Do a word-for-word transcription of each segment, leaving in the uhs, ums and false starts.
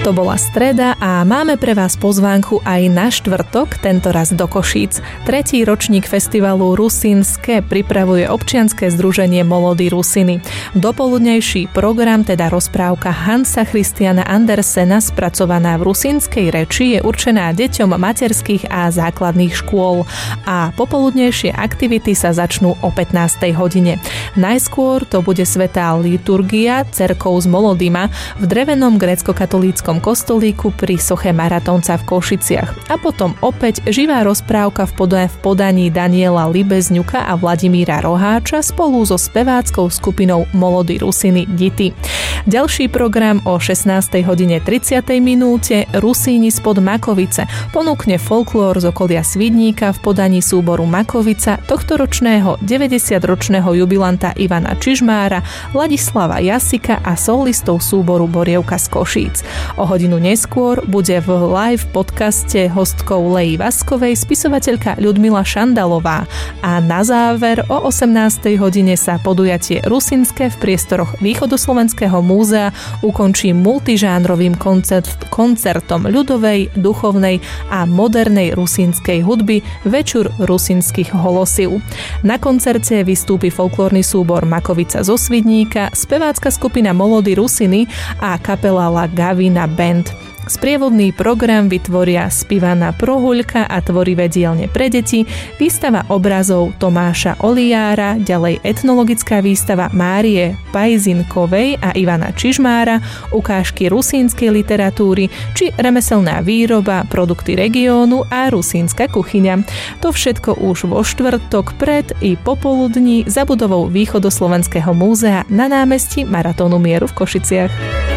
To bola streda a máme pre vás pozvánku aj na štvrtok, tentoraz do Košíc. Tretí ročník festivalu Rusínske pripravuje občianske združenie Molody Rusiny. Dopoludnejší program, teda rozprávka Hansa Christiana Andersena spracovaná v rusínskej reči, je určená deťom materských a základných škôl. A popoludnejšie aktivity sa začnú o pätnástej hodine. Najskôr to bude svätá liturgia cerkov z Molodima v drevenom grécko-katolíckom kostolíku pri soche Maratónca v Košiciach. A potom opäť živá rozprávka v, poda- v podaní Daniela Libezňuka a Vladimíra Roháča spolu so speváckou skupinou Molody Rusiny Dity. Ďalší program o šestnástej hodine tridsiatej minúte Rusíni spod Makovice ponúkne folklór z okolia Svidníka v podaní súboru Makovica tohtoročného deväťdesiatročného jubilanta Ivana Čižmára, Ladislava Jasika a solistov súboru Borievka z Košíc. O hodinu neskôr bude v live podcaste hostkou Leji Vaskovej spisovateľka Ľudmila Šandalová a na záver o osemnástej hodine sa podujatie Rusínske v priestoroch Východoslovenského múzea ukončí multižánrovým koncert, koncertom ľudovej, duchovnej a modernej rusínskej hudby Večer rusínskych holosív. Na koncerte vystúpi folklórny súbor Makovica zo Svidníka, spevácka skupina Molody Rusiny a kapela La Gavina Band. Sprievodný program vytvoria Spivana Prohuľka a tvorivé dielne pre deti, výstava obrazov Tomáša Oliára, ďalej etnologická výstava Márie Pajzinkovej a Ivana Čižmára, ukážky rusínskej literatúry či remeselná výroba, produkty regiónu a rusínska kuchyňa. To všetko už vo štvrtok pred i popoludní za budovou Východoslovenského múzea na námestí Maratónu mieru v Košiciach.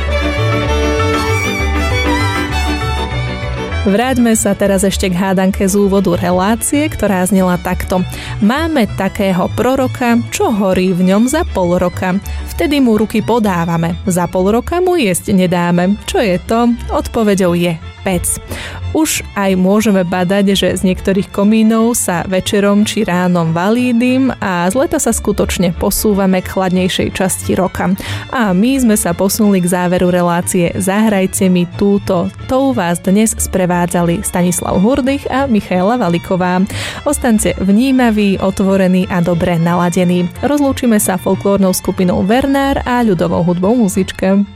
Vráťme sa teraz ešte k hádanke z úvodu relácie, ktorá znela takto. Máme takého proroka, čo horí v ňom za pol roka. Vtedy mu ruky podávame, za pol roka mu jesť nedáme. Čo je to? Odpoveďou je pec. Už aj môžeme badať, že z niektorých komínov sa večerom či ránom valí dym a z leta sa skutočne posúvame k chladnejšej časti roka. A my sme sa posunuli k záveru relácie Zahrajte mi túto. Tou vás dnes sprevádzali Stanislav Hurdych a Michaela Valiková. Ostaňte vnímaví, otvorení a dobre naladení. Rozlúčime sa folklórnou skupinou Vernár a ľudovou hudbou Muzička.